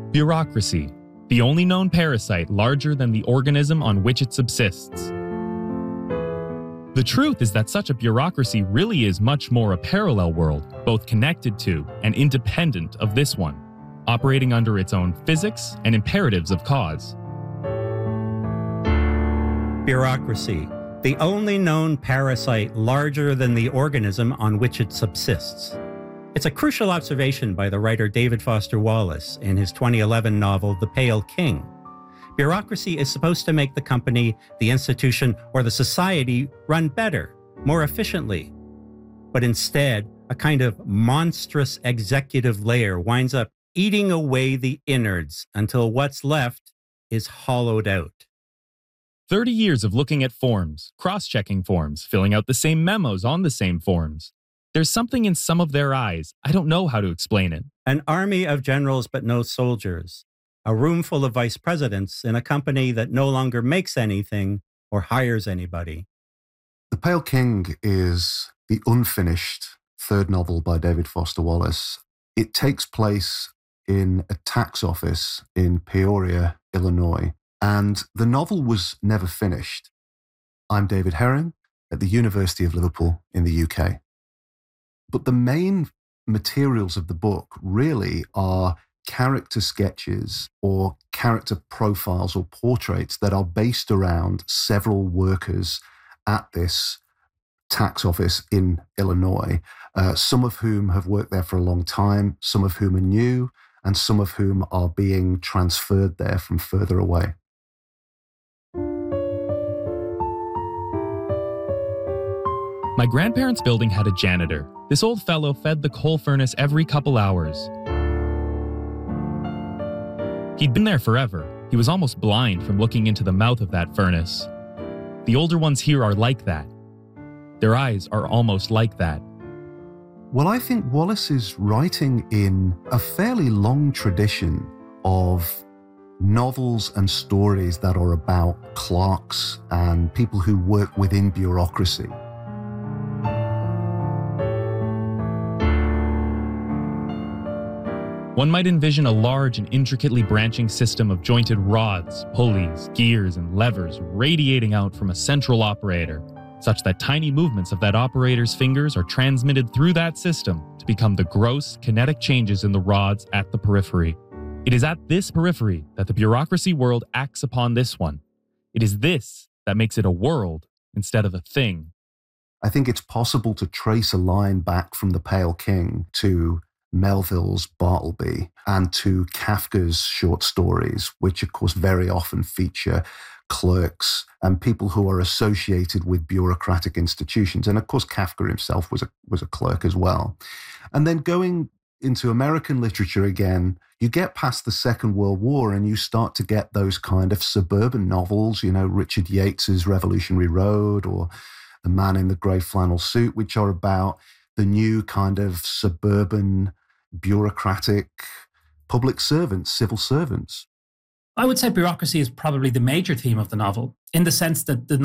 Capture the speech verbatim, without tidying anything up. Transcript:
Bureaucracy, the only known parasite larger than the organism on which it subsists. The truth is that such a bureaucracy really is much more a parallel world, both connected to and independent of this one, operating under its own physics and imperatives of cause. Bureaucracy, the only known parasite larger than the organism on which it subsists. It's a crucial observation by the writer David Foster Wallace in his twenty eleven novel, The Pale King. Bureaucracy is supposed to make the company, the institution, or the society run better, more efficiently. But instead, a kind of monstrous executive layer winds up eating away the innards until what's left is hollowed out. thirty years of looking at forms, cross-checking forms, filling out the same memos on the same forms. There's something in some of their eyes. I don't know how to explain it. An army of generals but no soldiers. A room full of vice presidents in a company that no longer makes anything or hires anybody. The Pale King is the unfinished third novel by David Foster Wallace. It takes place in a tax office in Peoria, Illinois, and the novel was never finished. I'm David Herring at the University of Liverpool in the U K. But the main materials of the book really are character sketches or character profiles or portraits that are based around several workers at this tax office in Illinois, uh, some of whom have worked there for a long time, some of whom are new, and some of whom are being transferred there from further away. My grandparents' building had a janitor. This old fellow fed the coal furnace every couple hours. He'd been there forever. He was almost blind from looking into the mouth of that furnace. The older ones here are like that. Their eyes are almost like that. Well, I think Wallace is writing in a fairly long tradition of novels and stories that are about clerks and people who work within bureaucracy. One might envision a large and intricately branching system of jointed rods, pulleys, gears, and levers radiating out from a central operator, such that tiny movements of that operator's fingers are transmitted through that system to become the gross kinetic changes in the rods at the periphery. It is at this periphery that the bureaucracy world acts upon this one. It is this that makes it a world instead of a thing. I think it's possible to trace a line back from The Pale King to Melville's Bartleby and to Kafka's short stories, which of course very often feature clerks and people who are associated with bureaucratic institutions. And of course, Kafka himself was a, was a clerk as well. And then going into American literature again, you get past the Second World War and you start to get those kind of suburban novels, you know, Richard Yates's Revolutionary Road or The Man in the Grey Flannel Suit, which are about the new kind of suburban bureaucratic public servants, civil servants. I would say bureaucracy is probably the major theme of the novel, in the sense that the